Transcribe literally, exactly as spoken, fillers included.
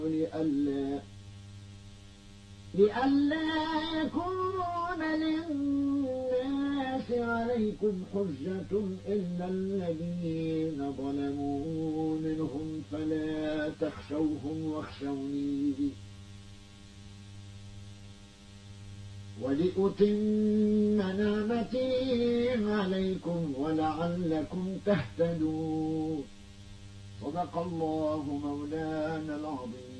لئلا لئلا يكون للناس عليكم حجة إلا الذين ظلموا منهم فلا تخشوهم واخشوني ولأتم نعمتي عليكم ولعلكم تهتدون. صدق الله مولانا العظيم.